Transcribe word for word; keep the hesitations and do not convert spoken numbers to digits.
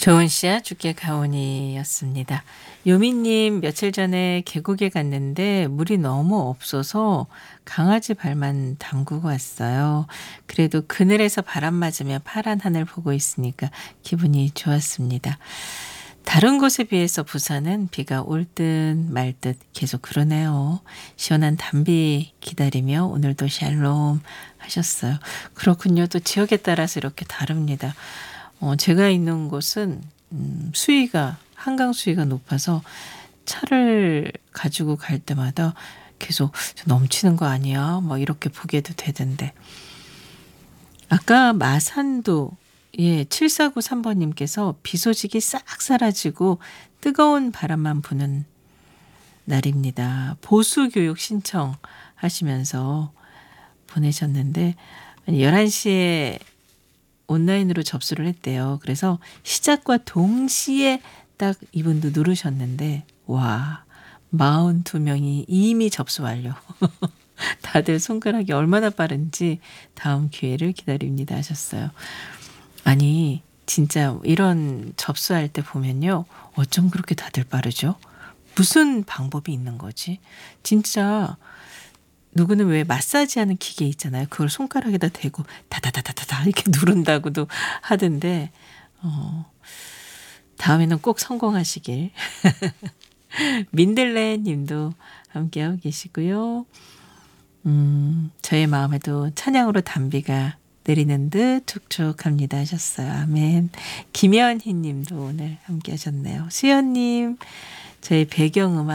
좋은 씨앗 죽게 가오니였습니다. 요미님 며칠 전에 계곡에 갔는데 물이 너무 없어서 강아지 발만 담그고 왔어요. 그래도 그늘에서 바람 맞으며 파란 하늘 보고 있으니까 기분이 좋았습니다. 다른 곳에 비해서 부산은 비가 올 듯 말 듯 계속 그러네요. 시원한 담비 기다리며 오늘도 샬롬 하셨어요. 그렇군요. 또 지역에 따라서 이렇게 다릅니다. 어 제가 있는 곳은 음 수위가 한강 수위가 높아서 차를 가지고 갈 때마다 계속 '넘치는 거 아니야?' 뭐 이렇게 보게도 되던데. 아까 마산도 예 칠사구삼 번님께서 비 소식이 싹 사라지고 뜨거운 바람만 부는 날입니다. 보수 교육 신청하시면서 보내셨는데 열한 시에 온라인으로 접수를 했대요. 그래서 시작과 동시에 딱 이분도 누르셨는데 와 사십이 명이 이미 접수 완료. 다들 손가락이 얼마나 빠른지 다음 기회를 기다립니다 하셨어요. 아니 진짜 이런 접수할 때 보면요. 어쩜 그렇게 다들 빠르죠? 무슨 방법이 있는 거지? 진짜 누구는 왜 마사지하는 기계 있잖아요. 그걸 손가락에다 대고 다다다다다다 이렇게 누른다고도 하던데 어 다음에는 꼭 성공하시길. 민들레 님도 함께하고 계시고요. 음 저의 마음에도 찬양으로 단비가 내리는 듯 촉촉합니다 하셨어요. 아멘. 김연희 님도 오늘 함께 하셨네요. 수연 님 저의 배경음악